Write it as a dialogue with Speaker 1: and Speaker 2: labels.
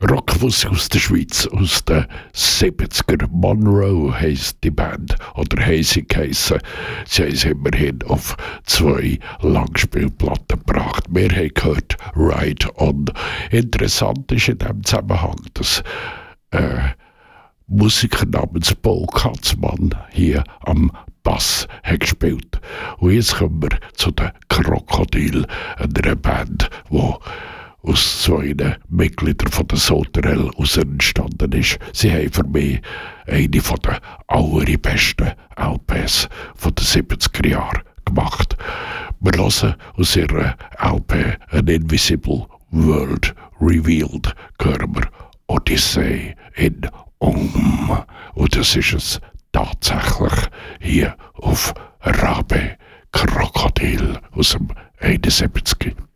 Speaker 1: Rockmusik aus der Schweiz, aus den 70er. Monroe heisst die Band, oder heisst sie geheissen. Sie haben es immerhin auf 2 Langspielplatten gebracht. Wir haben gehört Ride On. Interessant ist in diesem Zusammenhang, dass Musiker namens Paul Katzmann hier am Bass hat gespielt. Und jetzt kommen wir zu den Krokodil, einer Band, die aus 2 Mitgliedern von der Sauterelle aus entstanden ist. Sie haben für mich eine der allerbesten LPs von den 70er Jahren gemacht. Wir hören aus ihrer LP An Invisible World Revealed, hören wir Odyssey in Und das ist es tatsächlich hier auf Rabe Krokodil aus dem 71.